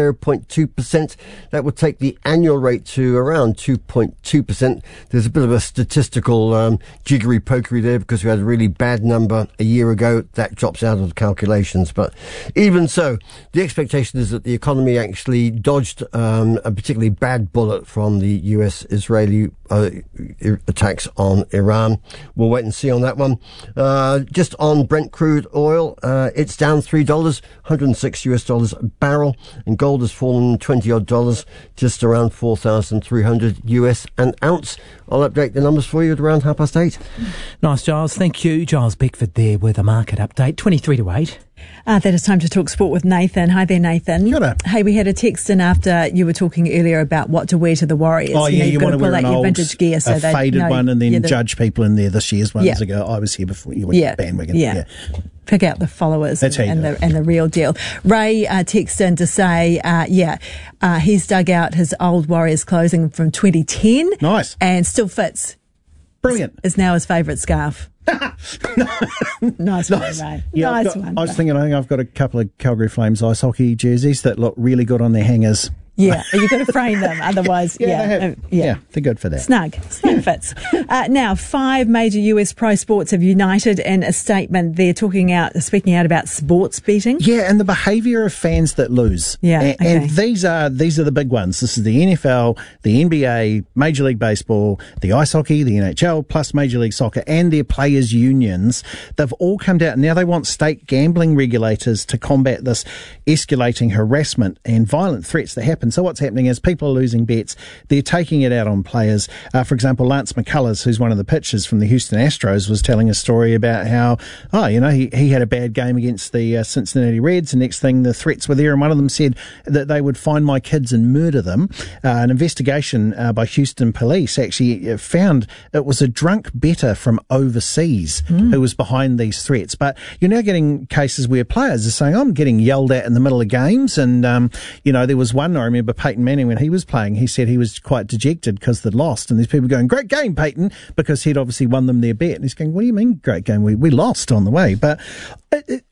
0.2%. That would take the annual rate to around 2.2%. There's a bit of a statistical jiggery-pokery there because we had a really bad number a year ago. That drops out of the calculations. But even so, the expectation is that the economy actually dodged a particularly bad bullet from the US-Israeli attacks on Iran. We'll wait and see on that one. Just on Brent crude oil, it's down $3, $106 a barrel, and gold has fallen $20 odd, just around 4,300 US an ounce. I'll update the numbers for you at around 8:30. Nice, Giles. Thank you. Giles Beckford there with a market update, 23 to 8. That is time to talk sport with Nathan. Hi there, Nathan. Good day. Hey, we had a text in after you were talking earlier about what to wear to the Warriors. Oh, yeah, you've got want to to wear pull out an your old, vintage gear, so a faded one, and then judge people in there. This year's ones ago, I was here before you went to the bandwagon. Yeah. Pick out the followers and the real deal. Ray texted in to say, he's dug out his old Warriors clothing from 2010. Nice. And still fits. Brilliant. Is now his favourite scarf. Nice one, Ray. Yeah, nice one. I was thinking, I think I've got a couple of Calgary Flames ice hockey jerseys that look really good on their hangers. Yeah, you've got to frame them, otherwise, they're good for that. Snug fits. Now, 5 major US pro sports have united in a statement. They're speaking out about sports betting. Yeah, and the behaviour of fans that lose. Yeah, and these are the big ones. This is the NFL, the NBA, Major League Baseball, the ice hockey, the NHL, plus Major League Soccer, and their players' unions. They've all come down. Now they want state gambling regulators to combat this escalating harassment and violent threats that happen. So what's happening is people are losing bets. They're taking it out on players. For example, Lance McCullers, who's one of the pitchers from the Houston Astros, was telling a story about how, he had a bad game against the Cincinnati Reds, and next thing the threats were there, and one of them said that they would find my kids and murder them. An investigation by Houston police actually found it was a drunk bettor from overseas who was behind these threats. But you're now getting cases where players are saying, I'm getting yelled at in the middle of games, and there was one, I remember Peyton Manning, when he was playing, he said he was quite dejected because they'd lost, and there's people going, great game, Peyton, because he'd obviously won them their bet. And he's going, what do you mean great game? We lost on the way. But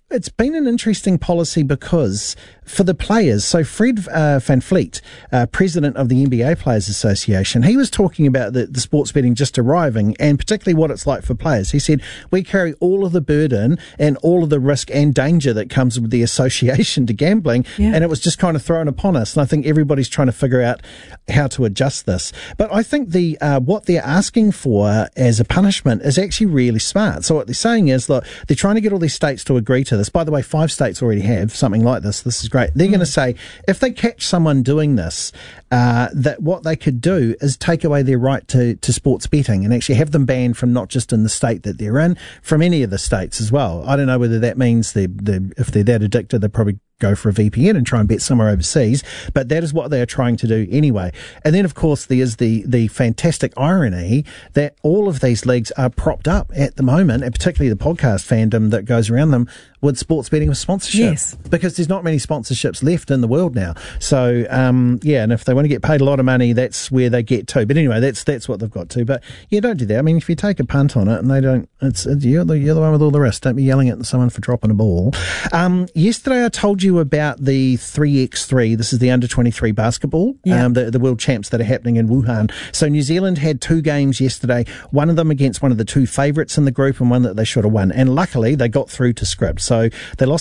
It's been an interesting policy because for the players, so Fred Van Vliet, president of the NBA Players Association, he was talking about the sports betting just arriving and particularly what it's like for players. He said, we carry all of the burden and all of the risk and danger that comes with the association to gambling, and it was just kind of thrown upon us. And I think everybody's trying to figure out how to adjust this. But I think what they're asking for as a punishment is actually really smart. So what they're saying is, look, they're trying to get all these states to agree to this. By the way, 5 states already have something like this. This is great. They're going to say, if they catch someone doing this, that what they could do is take away their right to sports betting and actually have them banned from not just in the state that they're in, from any of the states as well. I don't know whether that means if they're that addicted, they probably go for a VPN and try and bet somewhere overseas, but that is what they are trying to do anyway. And then, of course, there's the fantastic irony that all of these leagues are propped up at the moment, and particularly the podcast fandom that goes around them, with sports betting with sponsorship. Yes. Because there's not many sponsorships left in the world now. So, and if they want to get paid a lot of money, that's where they get to. But anyway, that's what they've got to. But yeah, don't do that. I mean, if you take a punt on it and they don't, you're the one with all the risk. Don't be yelling at someone for dropping a ball. Yesterday I told you about the 3x3. This is the under-23 basketball, the world champs that are happening in Wuhan. So New Zealand had 2 games yesterday, one of them against one of the 2 favourites in the group and one that they should have won. And luckily they got through to script. So they lost